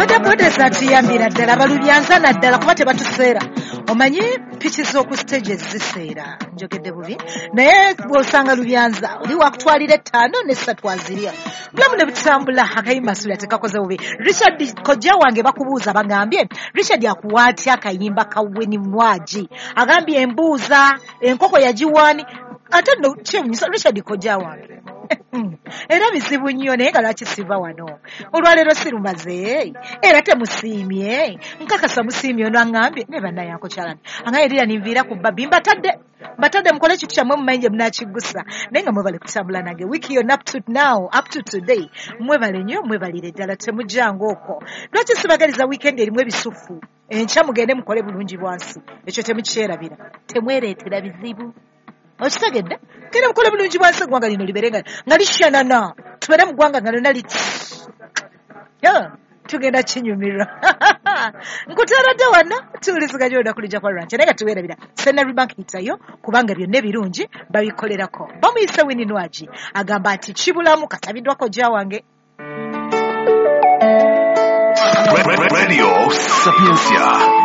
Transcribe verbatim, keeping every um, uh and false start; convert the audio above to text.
boda boda zatuyambira ddala abalubyanza naddala kuba tebatuseera omanyi piki z'oku stage ziseera njogedde bubi naye bw'osanga lubyanza oli wakutwalira ettaano n'essatu azirya bulamu ne butambula akayimasula tekakoze bubi. Richard kojja wange bakubuuza bagambye Richard akuwaatya akayimba ka Winnie Mwaji agambye embuuza enkoko yagiwaani ate no kyewunyisa Richard kojja wange era bizibu nnyo naye nga lwaki siva wano olwaleero sirumaze era temusiimye nkakasa musiimye ono aŋŋambye ne bannayanko kyalani aŋayerira ninviira ku babbi mbatadde mbatadde mukole kitu kyammwe mumanyi gye munakigusa naye nga mwebale kutambula nange wiiki yonna up to now up to today mwebale nnyo mwebalire ddala temujjanga okwo lwaki sibagaliza wiikendi erimu ebisufu enkya mugende mukole bulungi bwansi ekyo temukyerabira temwereetera bizibu okitegedde kene mukole bulungi bwansi eggwanga lino libere nga lishanana tubere mu ggwanga nga lyonna liti tugenda kinyumirwa nkutaaradde wano tuwuliziganya olunaku lijja kwa lwanca naye nga tuweerabira Central Bank hitayo kubanga byonna ebirungi babikolerako bamuyise Winnie Mwaji agamba nti kibulamu katabiddwako jja wange Radio Sapiencia.